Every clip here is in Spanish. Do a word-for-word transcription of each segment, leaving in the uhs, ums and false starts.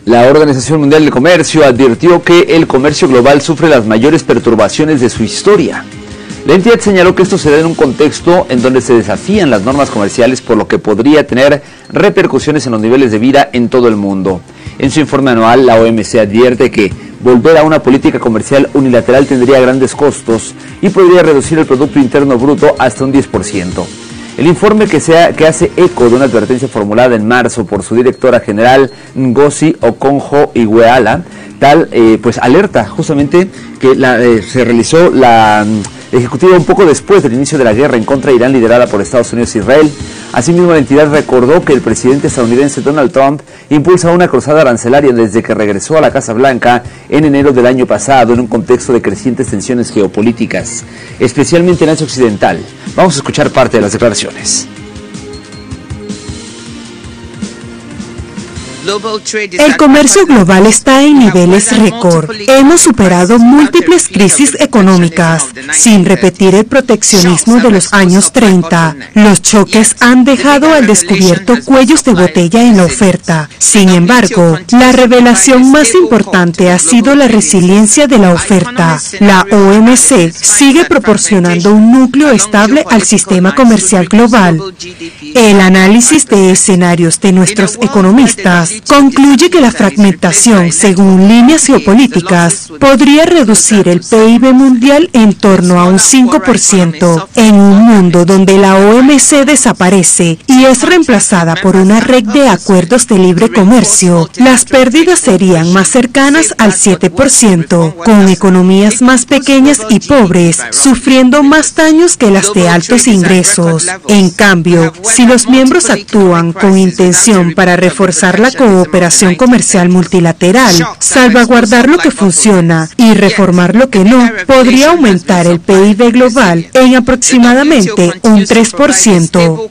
La Organización Mundial del Comercio advirtió que el comercio global sufre las mayores perturbaciones de su historia. La entidad señaló que esto se da en un contexto en donde se desafían las normas comerciales, por lo que podría tener repercusiones en los niveles de vida en todo el mundo. En su informe anual, la O M C advierte que volver a una política comercial unilateral tendría grandes costos y podría reducir el Producto Interno Bruto hasta un diez por ciento. El informe que, sea, que hace eco de una advertencia formulada en marzo por su directora general Ngozi Okonjo-Iweala, tal eh, pues alerta justamente que la, eh, se realizó la um, ejecutiva un poco después del inicio de la guerra en contra de Irán liderada por Estados Unidos e Israel. Asimismo, la entidad recordó que el presidente estadounidense Donald Trump impulsa una cruzada arancelaria desde que regresó a la Casa Blanca en enero del año pasado en un contexto de crecientes tensiones geopolíticas, especialmente en Asia Occidental. Vamos a escuchar parte de las declaraciones. El comercio global está en niveles récord. Hemos superado múltiples crisis económicas, sin repetir el proteccionismo de los años treinta. Los choques han dejado al descubierto cuellos de botella en la oferta. Sin embargo, la revelación más importante ha sido la resiliencia de la oferta. La O M C sigue proporcionando un núcleo estable al sistema comercial global. El análisis de escenarios de nuestros economistas concluye que la fragmentación, según líneas geopolíticas, podría reducir el P I B mundial en torno a un cinco por ciento. En un mundo donde la O M C desaparece y es reemplazada por una red de acuerdos de libre comercio, las pérdidas serían más cercanas al siete por ciento, con economías más pequeñas y pobres sufriendo más daños que las de altos ingresos. En cambio, si los miembros actúan con intención para reforzar la cooperación comercial multilateral, salvaguardar lo que funciona y reformar lo que no, podría aumentar el P I B global en aproximadamente un tres por ciento.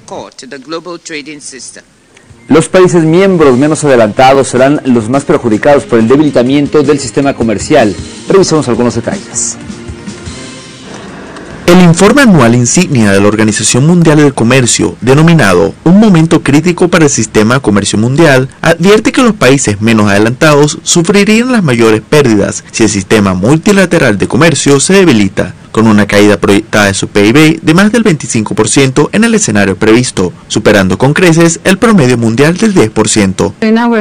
Los países miembros menos adelantados serán los más perjudicados por el debilitamiento del sistema comercial. Revisemos algunos detalles. El informe anual insignia de la Organización Mundial del Comercio, denominado Un momento crítico para el sistema de comercio mundial, advierte que los países menos adelantados sufrirían las mayores pérdidas si el sistema multilateral de comercio se debilita, con una caída proyectada de su P I B de más del veinticinco por ciento en el escenario previsto, superando con creces el promedio mundial del diez por ciento.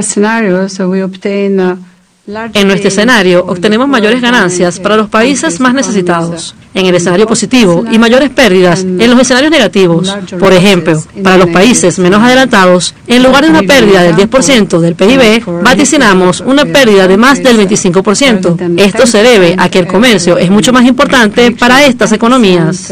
En nuestro escenario, obtenemos mayores ganancias para los países más necesitados. En el escenario positivo y mayores pérdidas en los escenarios negativos. Por ejemplo, para los países menos adelantados, en lugar de una pérdida del diez por ciento del P I B, vaticinamos una pérdida de más del veinticinco por ciento. Esto se debe a que el comercio es mucho más importante para estas economías.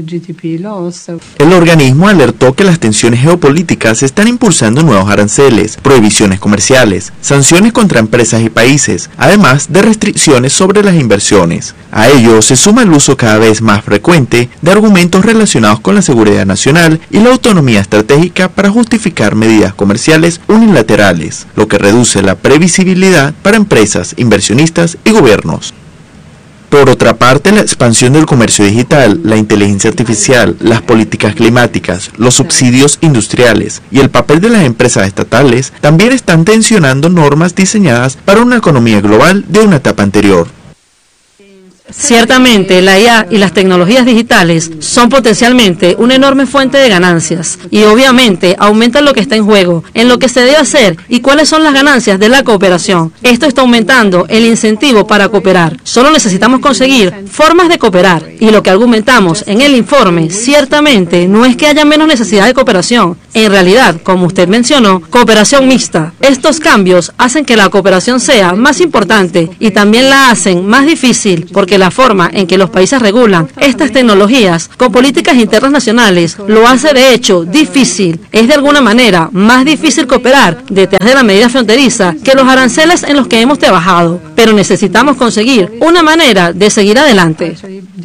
El organismo alertó que las tensiones geopolíticas están impulsando nuevos aranceles, prohibiciones comerciales, sanciones contra empresas y países, además de restricciones sobre las inversiones. A ello se suma el uso cada vez más frecuente de argumentos relacionados con la seguridad nacional y la autonomía estratégica para justificar medidas comerciales unilaterales, lo que reduce la previsibilidad para empresas, inversionistas y gobiernos. Por otra parte, la expansión del comercio digital, la inteligencia artificial, las políticas climáticas, los subsidios industriales y el papel de las empresas estatales también están tensionando normas diseñadas para una economía global de una etapa anterior. Ciertamente, la I A y las tecnologías digitales son potencialmente una enorme fuente de ganancias y obviamente aumentan lo que está en juego, en lo que se debe hacer y cuáles son las ganancias de la cooperación. Esto está aumentando el incentivo para cooperar. Solo necesitamos conseguir formas de cooperar y lo que argumentamos en el informe ciertamente no es que haya menos necesidad de cooperación. En realidad, como usted mencionó, cooperación mixta. Estos cambios hacen que la cooperación sea más importante y también la hacen más difícil porque la forma en que los países regulan estas tecnologías con políticas internas nacionales lo hace de hecho difícil. Es de alguna manera más difícil cooperar detrás de la medida fronteriza que los aranceles en los que hemos trabajado, pero necesitamos conseguir una manera de seguir adelante.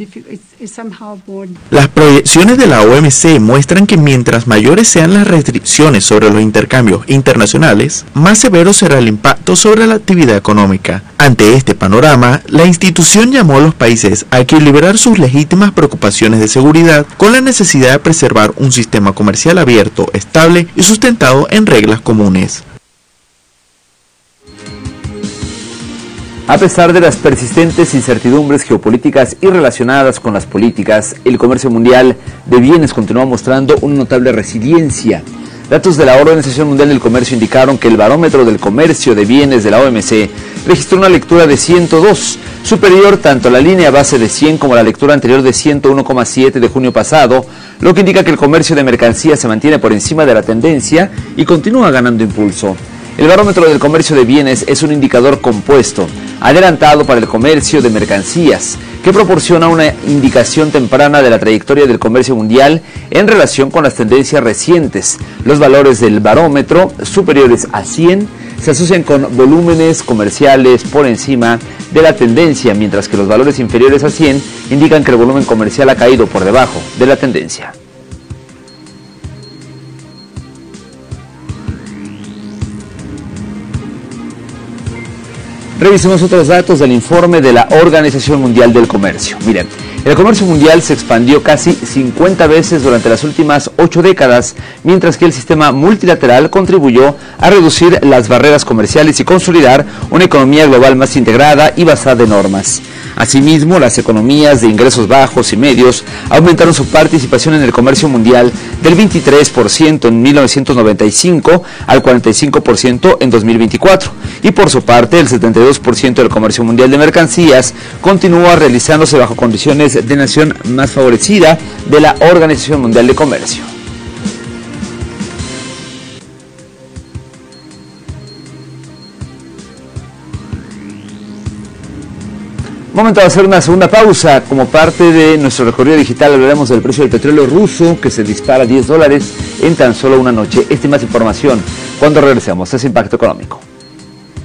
Las proyecciones de la O M C muestran que mientras mayores sean las restricciones sobre los intercambios internacionales, más severo será el impacto sobre la actividad económica. Ante este panorama, la institución llamó a los países a equilibrar sus legítimas preocupaciones de seguridad con la necesidad de preservar un sistema comercial abierto, estable y sustentado en reglas comunes. A pesar de las persistentes incertidumbres geopolíticas y relacionadas con las políticas, el comercio mundial de bienes continúa mostrando una notable resiliencia. Datos de la Organización Mundial del Comercio indicaron que el barómetro del comercio de bienes de la O M C registró una lectura de ciento dos, superior tanto a la línea base de cien como a la lectura anterior de ciento uno coma siete de junio pasado, lo que indica que el comercio de mercancías se mantiene por encima de la tendencia y continúa ganando impulso. El barómetro del comercio de bienes es un indicador compuesto, adelantado para el comercio de mercancías, que proporciona una indicación temprana de la trayectoria del comercio mundial en relación con las tendencias recientes. Los valores del barómetro superiores a cien se asocian con volúmenes comerciales por encima de la tendencia, mientras que los valores inferiores a cien indican que el volumen comercial ha caído por debajo de la tendencia. Revisemos otros datos del informe de la Organización Mundial del Comercio. Miren, el comercio mundial se expandió casi cincuenta veces durante las últimas ocho décadas, mientras que el sistema multilateral contribuyó a reducir las barreras comerciales y consolidar una economía global más integrada y basada en normas. Asimismo, las economías de ingresos bajos y medios aumentaron su participación en el comercio mundial del veintitrés por ciento en mil novecientos noventa y cinco al cuarenta y cinco por ciento en dos mil veinticuatro, y por su parte el setenta y dos por ciento del comercio mundial de mercancías continúa realizándose bajo condiciones de nación más favorecida de la Organización Mundial de Comercio. Momento de hacer una segunda pausa. Como parte de nuestro recorrido digital hablaremos del precio del petróleo ruso, que se dispara a diez dólares en tan solo una noche. Esta y más información cuando regresemos. Es Impacto Económico.